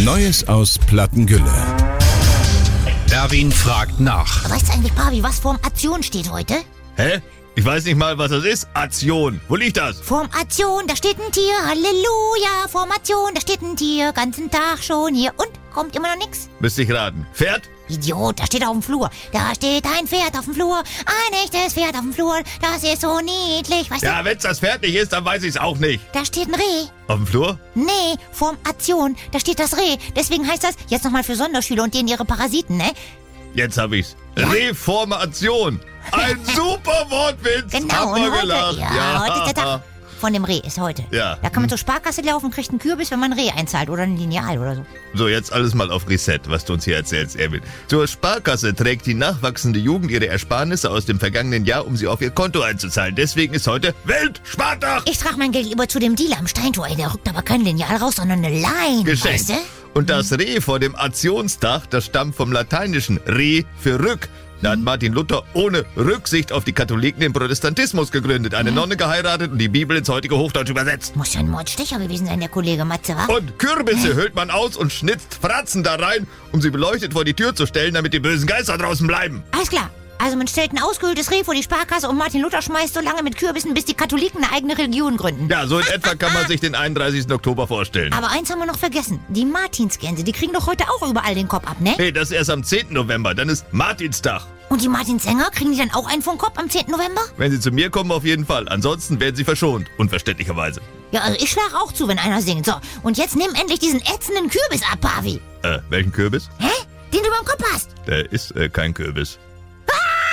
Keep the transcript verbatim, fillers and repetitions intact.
Neues aus Plattengülle. Erwin fragt nach. Weißt du eigentlich, Pavi, was vorm Aktion steht heute? Hä? Ich weiß nicht mal, was das ist. Aktion. Wo liegt das? Formation, da steht ein Tier, Halleluja. Formation, da steht ein Tier, ganzen Tag schon hier. Und? Kommt immer noch nix? Müsste ich raten. Pferd? Idiot, da steht auf dem Flur. Da steht ein Pferd auf dem Flur. Ein echtes Pferd auf dem Flur. Das ist so niedlich, weißt Ja, du? wenn's das Pferd nicht ist, dann weiß ich's auch nicht. Da steht ein Reh. Auf dem Flur? Nee, Formation, da steht das Reh. Deswegen heißt das, jetzt nochmal für Sonderschüler und denen ihre Parasiten, ne? Jetzt hab ich's. Reformation. Ein super Wortwitz. Genau, Hab und mal heute, gelacht. ja, heute ist der Tag von dem Reh, ist heute. Ja. Da kann man zur Sparkasse laufen und kriegt einen Kürbis, wenn man ein Reh einzahlt oder ein Lineal oder so. So, jetzt alles mal auf Reset, was du uns hier erzählst, Erwin. Zur Sparkasse trägt die nachwachsende Jugend ihre Ersparnisse aus dem vergangenen Jahr, um sie auf ihr Konto einzuzahlen. Deswegen ist heute Weltspartag. Ich trage mein Geld lieber zu dem Dealer am Steintor. Ey, der rückt aber kein Lineal raus, sondern eine Line, Geschenkt. weißt du? Und das Reh vor dem Aktionstag, das stammt vom lateinischen Re für Rück. Da hat Martin Luther ohne Rücksicht auf die Katholiken den Protestantismus gegründet, eine Nonne geheiratet und die Bibel ins heutige Hochdeutsch übersetzt. Muss ja ein Mordstecher gewesen sein, der Kollege Matze, wa? Und Kürbisse hüllt man aus und schnitzt Fratzen da rein, um sie beleuchtet vor die Tür zu stellen, damit die bösen Geister draußen bleiben. Alles klar. Also man stellt ein ausgehöhltes Reh vor die Sparkasse und Martin Luther schmeißt so lange mit Kürbissen, bis die Katholiken eine eigene Religion gründen. Ja, so in etwa kann man sich den einunddreißigsten Oktober vorstellen. Aber eins haben wir noch vergessen. Die Martinsgänse, die kriegen doch heute auch überall den Kopf ab, ne? Nee, das ist erst am zehnten November, dann ist Martinstag. Und die Martinssänger, kriegen die dann auch einen vom Kopf am zehnten November? Wenn sie zu mir kommen, auf jeden Fall. Ansonsten werden sie verschont, unverständlicherweise. Ja, also ich schlag auch zu, wenn einer singt. So, und jetzt nimm endlich diesen ätzenden Kürbis ab, Pavi. Äh, welchen Kürbis? Hä? Den du beim Kopf hast. Der ist äh, kein Kürbis.